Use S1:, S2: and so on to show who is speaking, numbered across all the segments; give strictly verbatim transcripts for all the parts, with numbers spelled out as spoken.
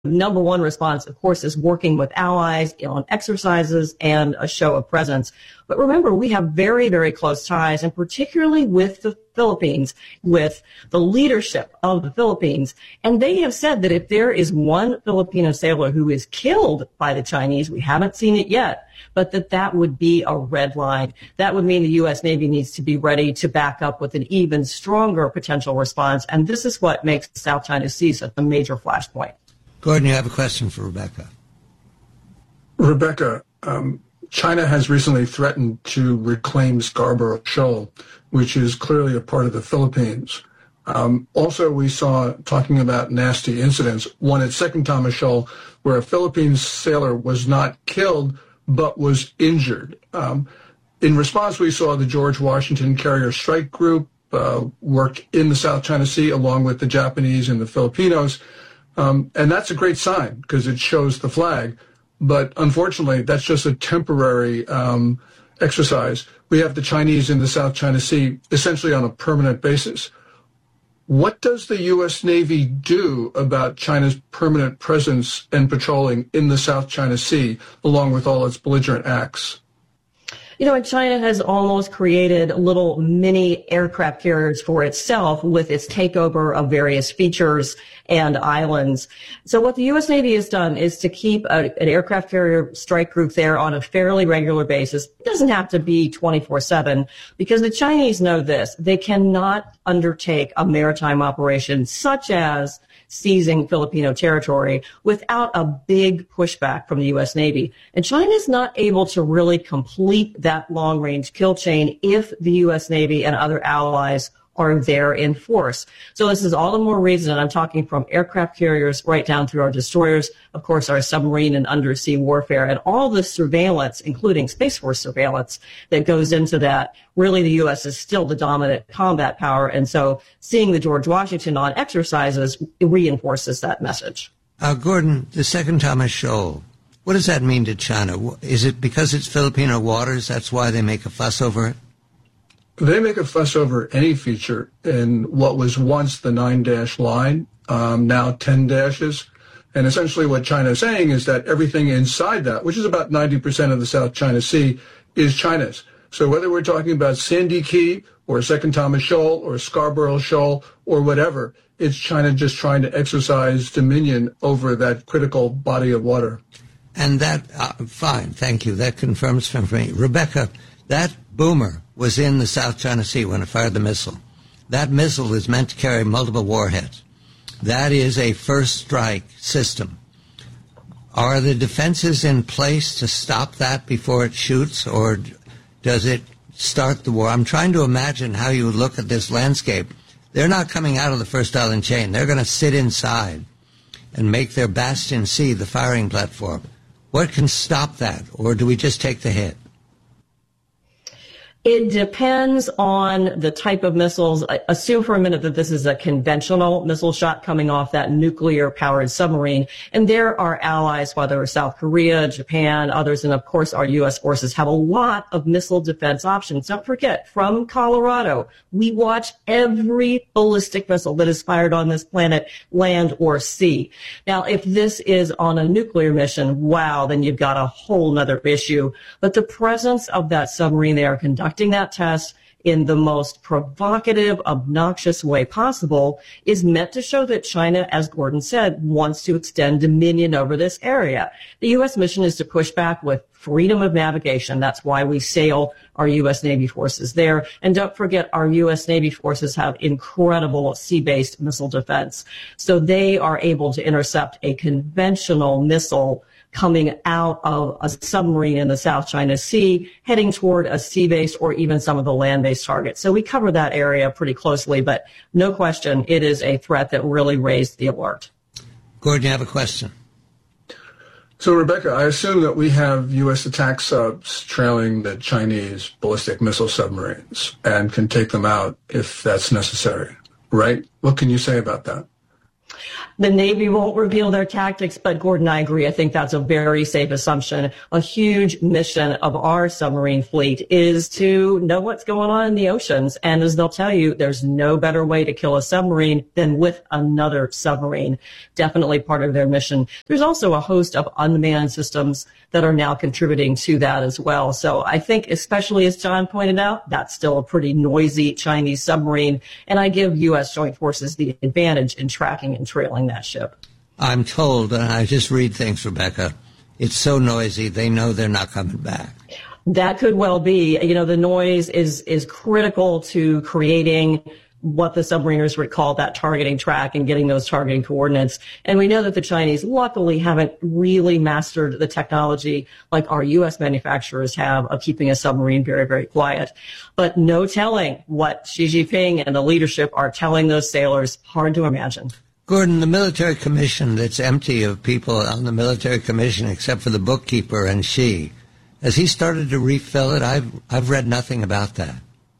S1: number one response, of course, is working with allies on exercises and a show of presence. But remember, we have very, very close ties, and particularly with the Philippines, with the leadership of the Philippines. And they have said that if there is one Filipino sailor who is killed by the Chinese, we haven't seen it yet, but that that would be a red line. That would mean the U S Navy needs to be ready to back up with an even stronger potential response. And this is what makes the South China Sea such a major flashpoint.
S2: Gordon, you have a question for Rebecca.
S3: Rebecca, um, China has recently threatened to reclaim Scarborough Shoal, which is clearly a part of the Philippines. Um, also, we saw, talking about nasty incidents, one at Second Thomas Shoal, where a Philippine sailor was not killed, but was injured. Um, in response, we saw the George Washington Carrier Strike Group uh, work in the South China Sea, along with the Japanese and the Filipinos. Um, and that's a great sign because it shows the flag. But unfortunately, that's just a temporary um, exercise. We have the Chinese in the South China Sea essentially on a permanent basis. What does the U S Navy do about China's permanent presence and patrolling in the South China Sea, along with all its belligerent acts?
S1: You know, and China has almost created little mini aircraft carriers for itself with its takeover of various features and islands. So what the U S Navy has done is to keep a, an aircraft carrier strike group there on a fairly regular basis. It doesn't have to be twenty-four seven because the Chinese know this. They cannot undertake a maritime operation such as seizing Filipino territory without a big pushback from the U S Navy. And China is not able to really complete that long-range kill chain if the U S Navy and other allies are there in force. So this is all the more reason, and I'm talking from aircraft carriers right down through our destroyers, of course, our submarine and undersea warfare, and all the surveillance, including Space Force surveillance, that goes into that. Really, the U S is still the dominant combat power, and so seeing the George Washington on exercises reinforces that message.
S2: Uh, Gordon, the Second Thomas Shoal, what does that mean to China? Is it because it's Filipino waters, that's why they make a fuss over it?
S3: They make a fuss over any feature in what was once the nine-dash line, um, now ten dashes. And essentially what China is saying is that everything inside that, which is about ninety percent of the South China Sea, is China's. So whether we're talking about Sandy Key or Second Thomas Shoal or Scarborough Shoal or whatever, it's China just trying to exercise dominion over that critical body of water.
S2: And that, uh, fine, thank you. That confirms for me. Rebecca, that boomer was in the South China Sea when it fired the missile. That missile is meant to carry multiple warheads. That is a first strike system. Are the defenses in place to stop that before it shoots, or does it start the war? I'm trying to imagine how you would look at this landscape. They're not coming out of the first island chain. They're going to sit inside and make their Bastion C the firing platform. What can stop that, or do we just take the hit?
S1: It depends on the type of missiles. Assume for a minute that this is a conventional missile shot coming off that nuclear-powered submarine. And there are allies, whether it's South Korea, Japan, others, and of course our U S forces have a lot of missile defense options. Don't forget, from Colorado, we watch every ballistic missile that is fired on this planet, land or sea. Now, if this is on a nuclear mission, wow, then you've got a whole nother issue. But the presence of that submarine there conducting that test in the most provocative, obnoxious way possible is meant to show that China, as Gordon said, wants to extend dominion over this area. The U S mission is to push back with freedom of navigation. That's why we sail our U S Navy forces there. And don't forget, our U S Navy forces have incredible sea-based missile defense. So they are able to intercept a conventional missile coming out of a submarine in the South China Sea, heading toward a sea-based or even some of the land-based targets. So we cover that area pretty closely, but no question, it is a threat that really raised the alert.
S2: Gordon, you have a question?
S3: So, Rebecca, I assume that we have U S attack subs trailing the Chinese ballistic missile submarines and can take them out if that's necessary, right? What can you say about that?
S1: The Navy won't reveal their tactics, but Gordon, I agree. I think that's a very safe assumption. A huge mission of our submarine fleet is to know what's going on in the oceans. And as they'll tell you, there's no better way to kill a submarine than with another submarine. Definitely part of their mission. There's also a host of unmanned systems that are now contributing to that as well. So I think, especially as John pointed out, that's still a pretty noisy Chinese submarine. And I give U S Joint Forces the advantage in tracking and trailing that ship.
S2: I'm told, and I just read things, Rebecca, it's so noisy, they know they're not coming back.
S1: That could well be. You know, the noise is, is critical to creating what the submariners would call that targeting track and getting those targeting coordinates. And we know that the Chinese luckily haven't really mastered the technology like our U S manufacturers have of keeping a submarine very, very quiet. But no telling what Xi Jinping and the leadership are telling those sailors. Hard to imagine.
S2: Gordon, the military commission that's empty of people on the military commission except for the bookkeeper and Xi, has he started to refill it? I've, I've read nothing about that.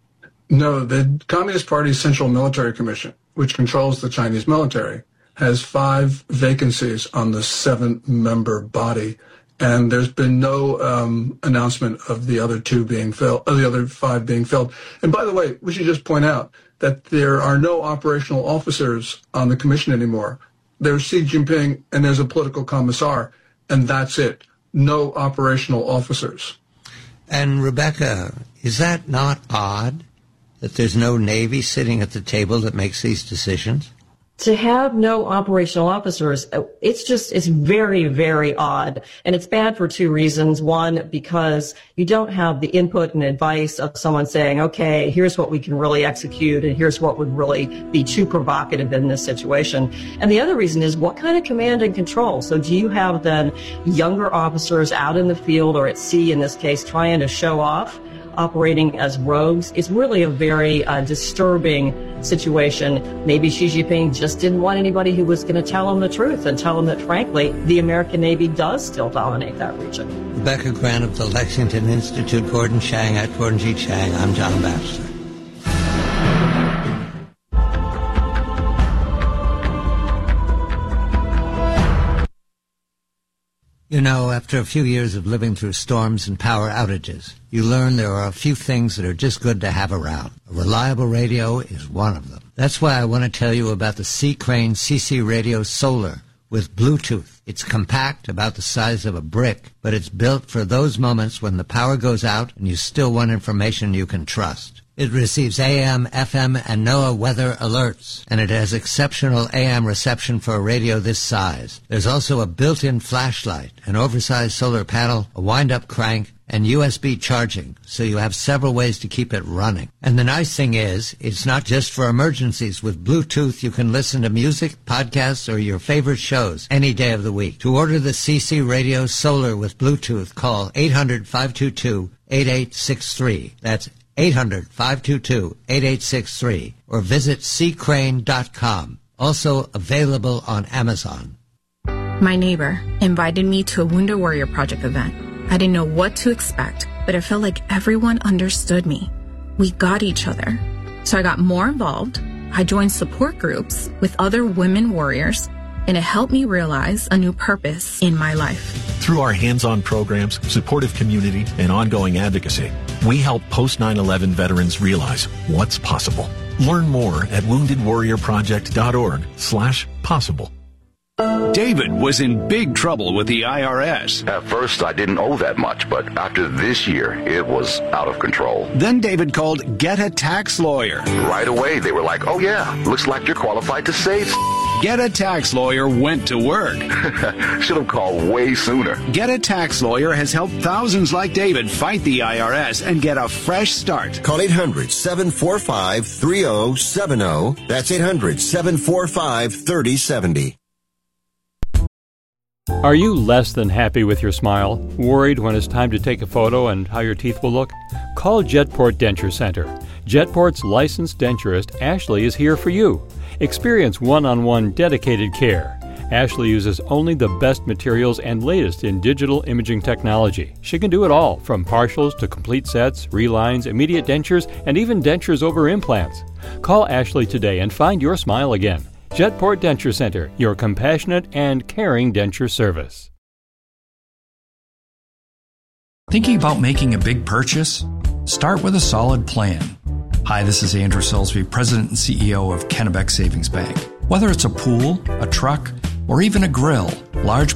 S3: No, the Communist Party's Central Military Commission, which controls the Chinese military, has five vacancies on the seven-member body, and there's been no um, announcement of the other two being filled, of the other five being filled. And by the way, we should just point out that there are no operational officers on the commission anymore. There's Xi Jinping and there's a political commissar, and that's it. No operational officers.
S2: And Rebecca, is that not odd? That there's no Navy sitting at the table that makes these decisions?
S1: To have no operational officers, it's just, it's very, very odd. And it's bad for two reasons. One, because you don't have the input and advice of someone saying, okay, here's what we can really execute and here's what would really be too provocative in this situation. And the other reason is what kind of command and control? So do you have then younger officers out in the field or at sea in this case trying to show off, operating as rogues? It's really a very uh, disturbing situation. Maybe Xi Jinping just didn't want anybody who was going to tell him the truth and tell him that, frankly, the American Navy does still dominate that region.
S2: Rebecca Grant of the Lexington Institute, Gordon Chang at Gordon G. Chang. I'm John Baxter. You know, after a few years of living through storms and power outages, you learn there are a few things that are just good to have around. A reliable radio is one of them. That's why I want to tell you about the Sea Crane C C Radio Solar with Bluetooth. It's compact, about the size of a brick, but it's built for those moments when the power goes out and you still want information you can trust. It receives A M, F M, and NOAA weather alerts, and it has exceptional A M reception for a radio this size. There's also a built-in flashlight, an oversized solar panel, a wind-up crank, and U S B charging, so you have several ways to keep it running. And the nice thing is, it's not just for emergencies. With Bluetooth, you can listen to music, podcasts, or your favorite shows any day of the week. To order the C C Radio Solar with Bluetooth, call eight hundred, five two two, eight eight six three. That's eight hundred, five two two, eight eight six three, or visit sea crane dot com. Also available on Amazon.
S4: My neighbor invited me to a Wounded Warrior Project event. I didn't know what to expect, but I felt like everyone understood me. We got each other. So I got more involved. I joined support groups with other women warriors, and it helped me realize a new purpose in my life.
S5: Through our hands-on programs, supportive community, and ongoing advocacy, we help post nine eleven veterans realize what's possible. Learn more at wounded warrior project dot org slash possible.
S6: David was in big trouble with the I R S.
S7: At first, I didn't owe that much, but after this year, it was out of control.
S6: Then David called Get a Tax Lawyer.
S7: Right away, they were like, oh yeah, looks like you're qualified to save.
S6: Get a Tax Lawyer went to work.
S7: Should have called way sooner.
S6: Get a Tax Lawyer has helped thousands like David fight the I R S and get a fresh start.
S8: Call eight hundred, seven four five, three oh seven oh. That's eight hundred, seven four five, three oh seven oh.
S9: Are you less than happy with your smile? Worried when it's time to take a photo and how your teeth will look? Call Jetport Denture Center. Jetport's licensed denturist, Ashley, is here for you. Experience one-on-one dedicated care. Ashley uses only the best materials and latest in digital imaging technology. She can do it all, from partials to complete sets, relines, immediate dentures, and even dentures over implants. Call Ashley today and find your smile again. Jetport Denture Center, your compassionate and caring denture service.
S10: Thinking about making a big purchase? Start with a solid plan. Hi, this is Andrew Silsby, President and C E O of Kennebec Savings Bank. Whether it's a pool, a truck, or even a grill, large